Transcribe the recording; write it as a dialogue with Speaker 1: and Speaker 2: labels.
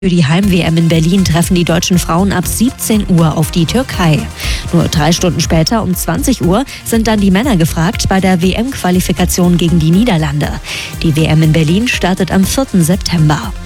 Speaker 1: Für die Heim-WM in Berlin treffen die deutschen Frauen ab 17 Uhr auf die Türkei. Nur 3 Stunden später um 20 Uhr sind dann die Männer gefragt bei der WM-Qualifikation gegen die Niederlande. Die WM in Berlin startet am 4. September.